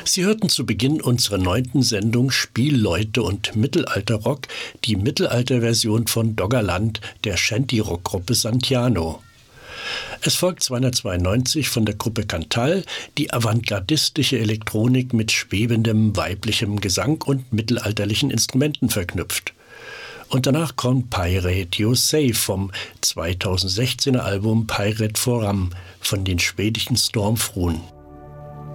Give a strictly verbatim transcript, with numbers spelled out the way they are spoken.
Sie hörten zu Beginn unserer neunten Sendung Spielleute und Mittelalterrock, die Mittelalterversion von Doggerland der Shanty-Rock-Gruppe Santiano. Es folgt zweihundertzweiundneunzig von der Gruppe Cantal, die avantgardistische Elektronik mit schwebendem weiblichem Gesang und mittelalterlichen Instrumenten verknüpft. Und danach kommt Pirate You Say vom zweitausendsechzehner Album Pirate Forum von den schwedischen Stormfruen.